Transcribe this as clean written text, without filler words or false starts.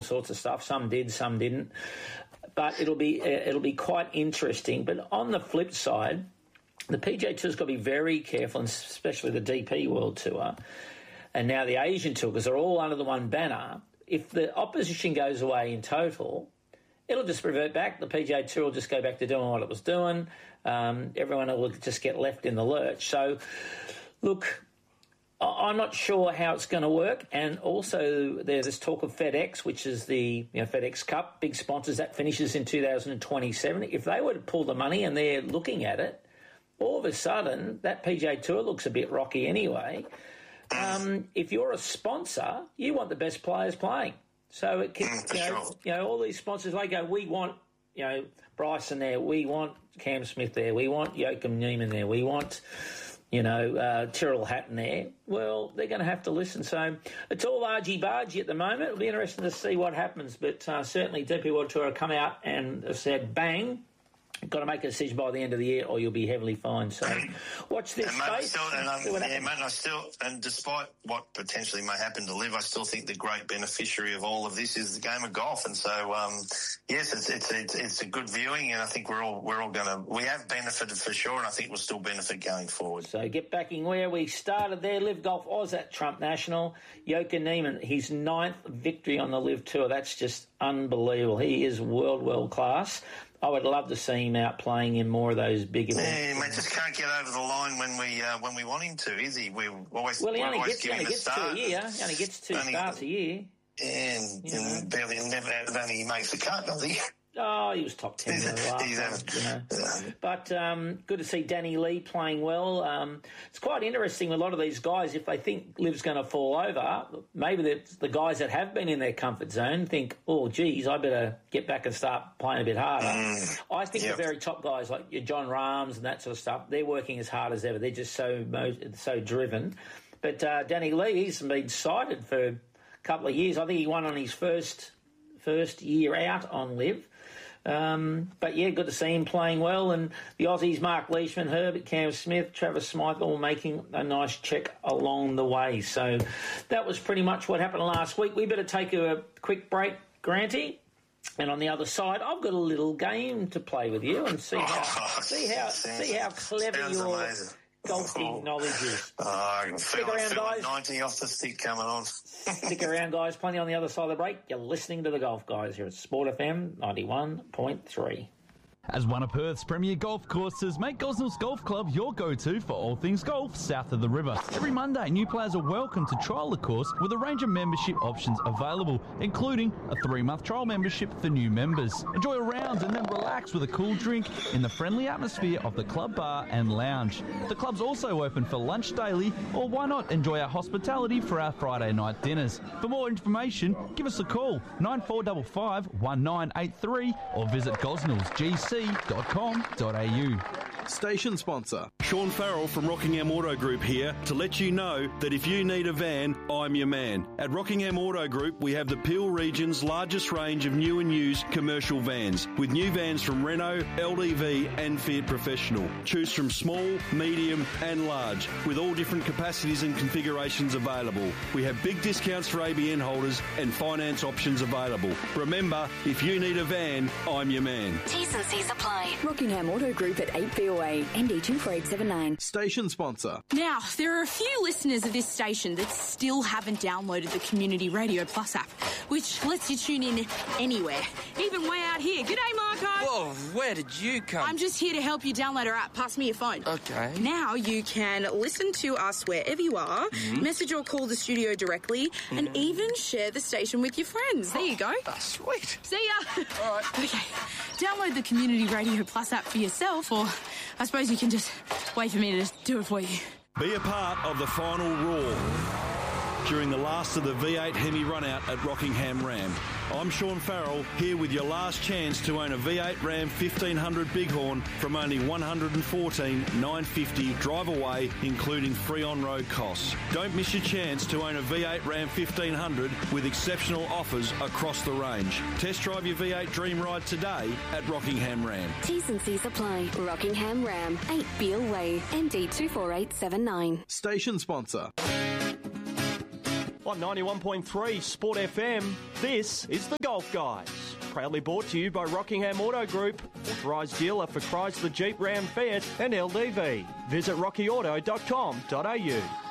sorts of stuff. Some did, some didn't. But it'll be quite interesting. But on the flip side, the PGA Tour's got to be very careful, and especially the DP World Tour, and now the Asian Tour, because they're all under the one banner. If the opposition goes away in total, it'll just revert back. The PGA Tour will just go back to doing what it was doing. Everyone will just get left in the lurch. So, look, I'm not sure how it's going to work. And also there's this talk of FedEx, which is the FedEx Cup, big sponsors, that finishes in 2027. If they were to pull the money and they're looking at it, all of a sudden that PGA Tour looks a bit rocky anyway. If you're a sponsor, you want the best players playing. So it can, all these sponsors, they go, we want, Bryson there, we want Cam Smith there, we want Joachim Neiman there, we want, Tyrrell Hatton there. Well, they're going to have to listen. So it's all argy-bargy at the moment. It'll be interesting to see what happens. But certainly DP World Tour have come out and have said, bang, got to make a decision by the end of the year or you'll be heavily fined. So watch this space. And despite what potentially may happen to Liv, I still think the great beneficiary of all of this is the game of golf. And so, yes, it's a good viewing, and I think we have benefited for sure, and I think we'll still benefit going forward. So get backing where we started there. Liv Golf Oz at Trump National. Joachim Neiman, his 9th victory on the Liv Tour. That's just unbelievable. He is world class. I would love to see him out playing in more of those big events. Yeah, mate, just can't get over the line when we want him to, is he? He only gets 2 a year. He only gets 2 starts a year. And only he makes the cut, does he? Oh, he was top 10 in the last But good to see Danny Lee playing well. It's quite interesting with a lot of these guys, if they think Liv's going to fall over, maybe the guys that have been in their comfort zone think, oh, geez, I better get back and start playing a bit harder. I think the very top guys like your John Rahms and that sort of stuff, they're working as hard as ever. They're just so driven. But Danny Lee, he's been cited for a couple of years. I think he won on his first year out on Liv. But yeah, good to see him playing well. And the Aussies, Mark Leishman, Herbert, Cam Smith, Travis Smythe, all making a nice check along the way. So that was pretty much what happened last week. We better take a quick break, Granty. And on the other side, I've got a little game to play with you and see how clever your golfing knowledge is. I can feel 90 off the stick coming on. Stick around, guys. Plenty on the other side of the break. You're listening to the Golf Guys here at Sport FM 91.3. As one of Perth's premier golf courses, make Gosnells Golf Club your go-to for all things golf south of the river. Every Monday, new players are welcome to trial the course with a range of membership options available, including a 3-month trial membership for new members. Enjoy a round and then relax with a cool drink in the friendly atmosphere of the club bar and lounge. The club's also open for lunch daily, or why not enjoy our hospitality for our Friday night dinners. For more information, give us a call 9455 1983 or visit gosnellsgc.com.au. Station sponsor. Sean Farrell from Rockingham Auto Group here to let you know that if you need a van, I'm your man. At Rockingham Auto Group, we have the Peel region's largest range of new and used commercial vans, with new vans from Renault, LDV and Fiat Professional. Choose from small, medium and large, with all different capacities and configurations available. We have big discounts for ABN holders and finance options available. Remember, if you need a van, I'm your man. T's and C's apply. Rockingham Auto Group at 8 VOA, MD 24879. Station sponsor. Now, there are a few listeners of this station that still haven't downloaded the Community Radio Plus app, which lets you tune in anywhere, even way out here. G'day, Marco. Whoa, where did you come? I'm just here to help you download our app. Pass me your phone. Okay. Now you can listen to us wherever you are, message or call the studio directly, and even share the station with your friends. There you go. Oh, sweet. See ya. All right. Okay. Download the Community Radio Plus app for yourself, or I suppose you can just wait for me to do it for you. Be a part of the final roar during the last of the V8 Hemi run-out at Rockingham Ram. I'm Sean Farrell, here with your last chance to own a V8 Ram 1500 Bighorn from only $114,950 drive away, including free on-road costs. Don't miss your chance to own a V8 Ram 1500 with exceptional offers across the range. Test drive your V8 Dream Ride today at Rockingham Ram. T's and C's apply. Rockingham Ram, 8 Beale Way, MD 24879. Station sponsor. On 91.3 Sport FM, this is The Golf Guys. Proudly brought to you by Rockingham Auto Group, authorised dealer for Chrysler, Jeep, Ram, Fiat and LDV. Visit rockyauto.com.au.